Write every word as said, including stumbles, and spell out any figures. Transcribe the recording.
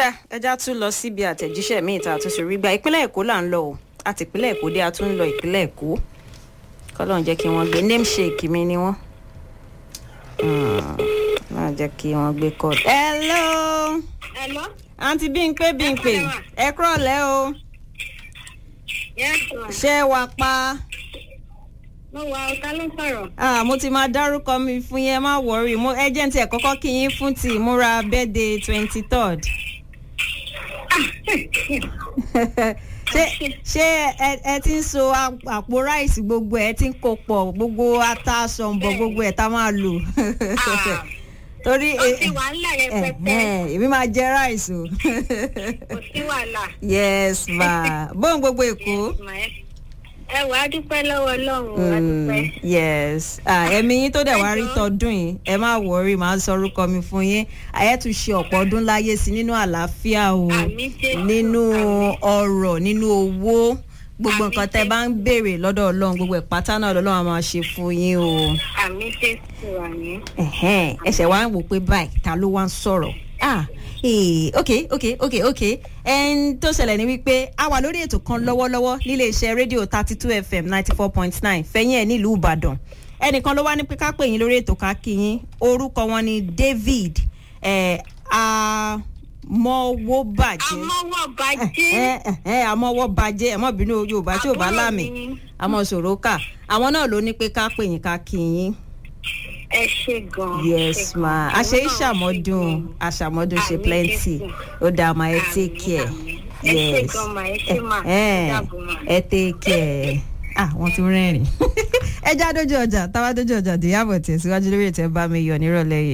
ọ̀dà ẹja tún lọ síbi àtẹ̀jíṣẹ́ míì tá a tún ṣe rí gba ìpínlẹ̀ èkó là ń lọ o àti ìpínlẹ̀ èkó dé a tún ń lọ ìpínlẹ̀ èkó kọ́lọ́n jẹ́ kí wọ́n gbé name shake mi ni wọ́n máa jẹ́ kí wọ́n gbé kọ́ọ̀dù. hello. hello. àǹtí Bímpé Bímpé ẹ kúrọ̀lẹ́ o. yes ma. ṣé wàá pa. mo wà ọ̀tá ló sọ̀rọ̀. ah mo ti máa dárúkọ mi fún yẹn má wọrí mo ẹjẹǹtì ẹ kọ́kọ́ kí yín fún ti ìmúra birthday twenty third. ṣé ṣé ẹ ẹ ti ń so àpò ráìsì gbogbo ẹ ti ń kó pọ̀ gbogbo ata ṣọ̀nbọ̀ gbogbo ẹ tá máa lò. torí ó ti wà ńlẹ̀ rẹpẹtẹ. èmi máa jẹ ráìsì o. kò sí wàhálà. yes ma bóun gbogbo èkó. ẹ wà á dúpẹ́ lọ́wọ́ ọlọ́run á dúpẹ́. yes ẹ̀mí yín tó dẹ̀ wá rí tọdún yìí ẹ má wọrí màá sọ orúkọ mi fún yín ayé tún ṣe ọ̀pọ̀ ọdún láyé sí nínú àlàáfíà o nínú ọrọ̀ nínú owó gbogbo nǹkan tẹ́ bá ń béèrè lọ́dọ̀ ọlọ́run gbogbo ẹ̀ pátá náà lọ́lọ́run á máa ṣe fún yín o. àmì jésù àmì. ẹsẹ̀ wa ń wò pé báyìí ta ló wá ń sọ̀rọ̀ ah Hey, ok ok ok ok ẹn tó ṣẹlẹ̀ ní wípé a wà lórí ètò kan lọ́wọ́lọ́wọ́ nílé iṣẹ́ rédíò thirty two f m ninety four point nine fẹ̀yìn ẹ̀ nílùú ìbàdàn ẹnìkan ló wá ní pé ká pè yín lórí ètò ká kí yín orúkọ wọn ni David ẹ̀ amọ́wọ́bàjẹ́ amọ́wọ́bàjẹ́ amọ́wọ́bàjẹ́ ẹ̀mọ́ bínú yorùbá tí ò bá láàmì àmọ́ sòrò kà àwọn náà ló ní pé ká pè yín ká kí yín. ẹ ṣe gan. yes ma a ṣe ìṣàmọ́dún àṣàmọ́dún ṣe plenty ó dáa ma ẹ take care. ẹ ṣe gan ma ẹ ṣe ma ẹ take care. ah wọ́n tún rẹ́rìn-ín. ẹ já dójú ọjà táwa dójú ọjà dìyàbọ̀ tẹ̀síwájú lórí ètò ẹ bá mi yọ̀ nírọ̀lẹ́ yìí.